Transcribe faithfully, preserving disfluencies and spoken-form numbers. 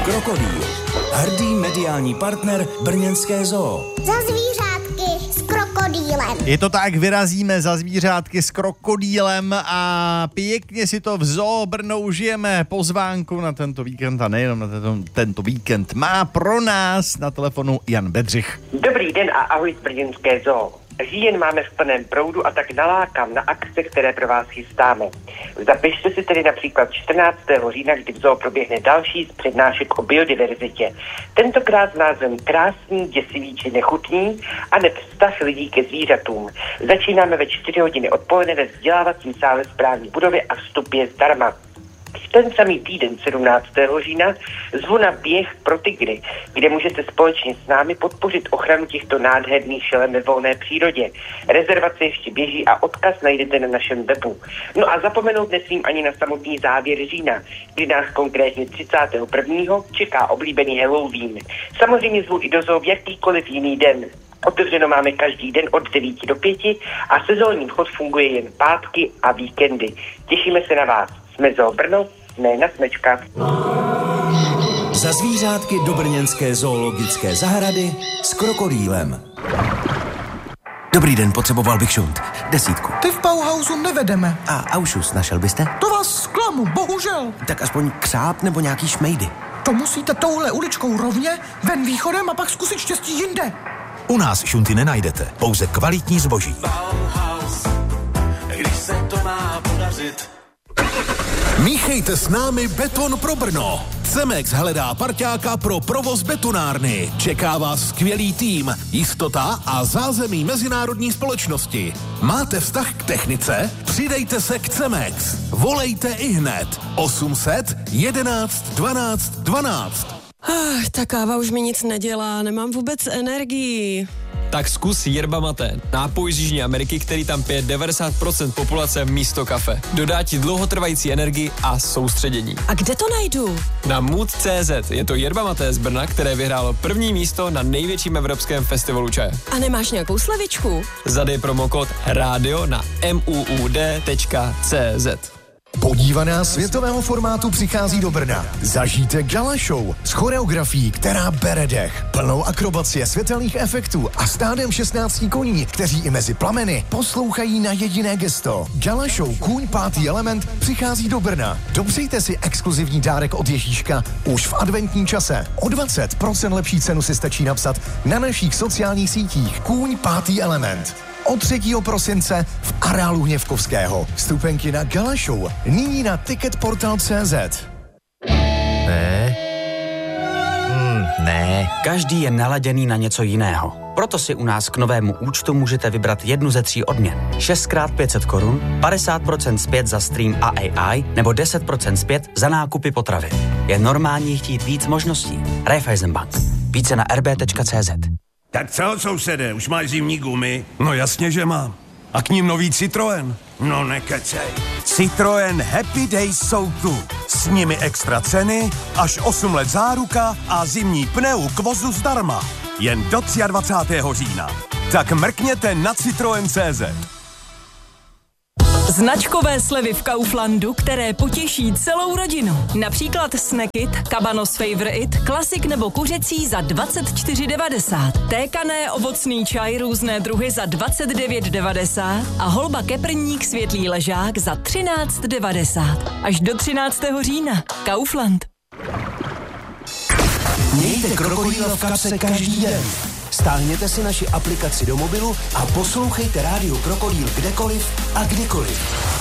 Krokodýl. Hrdý mediální partner brněnské zoo. Za zvířátky s krokodýlem. Je to tak, vyrazíme za zvířátky s krokodýlem a pěkně si to v Zoo Brno užijeme. Pozvánku na tento víkend a nejenom na tento, tento víkend má pro nás na telefonu Jan Bedřich. Dobrý den a ahoj z brněnské zoo. Říjen máme v plném proudu a tak nalákám na akce, které pro vás chystáme. Zapište si tedy například čtrnáctého října, kdy v zoo proběhne další z přednášek o biodiverzitě. Tentokrát s názvem Krásný, děsivý či nechutný a neb vztah lidí ke zvířatům. Začínáme ve čtyři hodiny odpoledne ve vzdělávacím sále správní budovy a vstup je zdarma. V ten samý týden sedmnáctého října zvu na běh pro tygry, kde můžete společně s námi podpořit ochranu těchto nádherných šelem ve volné přírodě. Rezervace ještě běží a odkaz najdete na našem webu. No a zapomenout nesmím ani na samotný závěr října, kdy nás konkrétně třicátého prvního čeká oblíbený Halloween. Samozřejmě zvu i do zoo v jakýkoliv jiný den. Otevřeno máme každý den od devíti do pěti a sezónní vchod funguje jen pátky a víkendy. Těšíme se na vás. Jsme Zoo Brno, ne na smečka. Za zvířátky do brněnské zoologické zahrady s krokodýlem. Dobrý den, potřeboval bych šunt. Desítku. Ty v Bauhausu nevedeme. A aušus našel byste? To vás zklamu, bohužel. Tak aspoň křáp nebo nějaký šmejdy. To musíte touhle uličkou rovně, ven východem a pak zkusit štěstí jinde. U nás šunty nenajdete, pouze kvalitní zboží. Bauhaus, když se to má podařit. Míchejte s námi beton pro Brno. Cemex hledá parťáka pro provoz betonárny. Čeká vás skvělý tým, jistota a zázemí mezinárodní společnosti. Máte vztah k technice? Přidejte se k Cemex. Volejte ihned. osm set jedenáct dvanáct dvanáct. Ach, ta káva už mi nic nedělá, nemám vůbec energii. Tak zkus Yerba Mate, nápoj z Jižní Ameriky, který tam pije devadesát procent populace místo kafe. Dodá ti dlouhotrvající energii a soustředění. A kde to najdu? Na mood tečka cé zet. Je to Yerba Mate z Brna, které vyhrálo první místo na největším evropském festivalu čaje. A nemáš nějakou slevičku? Zadej promokód rádio na mood tečka cé zet. Podívaná světového formátu přichází do Brna. Zažijte gala show s choreografií, která bere dech. Plnou akrobacie světelných efektů a stádem šestnácti koní, kteří i mezi plameny poslouchají na jediné gesto. Gala show Kůň pátý element přichází do Brna. Dopřejte si exkluzivní dárek od Ježíška už v adventním čase. O dvacet procent lepší cenu si stačí napsat na našich sociálních sítích Kůň pátý element. Od třetího prosince v areálu Hněvkovského. Vstupenky na gala show nyní na ticketportal tečka cé zet. Ne. Hmm, ne. Každý je naladěný na něco jiného. Proto si u nás k novému účtu můžete vybrat jednu ze tří odměn. šestkrát pět set korun, padesát procent zpět za stream a á í nebo deset procent zpět za nákupy potravy. Je normální chtít víc možností. Raiffeisenbank. Více na er bé tečka cé zet. Tak co, sousede, už máš zimní gumy? No jasně, že mám. A k ním nový Citroën? No nekecej. Citroën Happy Days jsou tu. S nimi extra ceny, až osm let záruka a zimní pneu k vozu zdarma. Jen do dvacátého třetího října. Tak mrkněte na Citroën tečka cé zet. Značkové slevy v Kauflandu, které potěší celou rodinu. Například Snackit, Cabanos Favorite, klasik nebo kuřecí za dvacet čtyři devadesát. Tékané ovocný čaj různé druhy za dvacet devět devadesát a holba keprník světlý ležák za třináct devadesát. Až do třináctého října. Kaufland. Mějte krokodýla v kapse každý den. Stáhněte si naši aplikaci do mobilu a poslouchejte rádio Krokodýl kdekoliv a kdykoliv.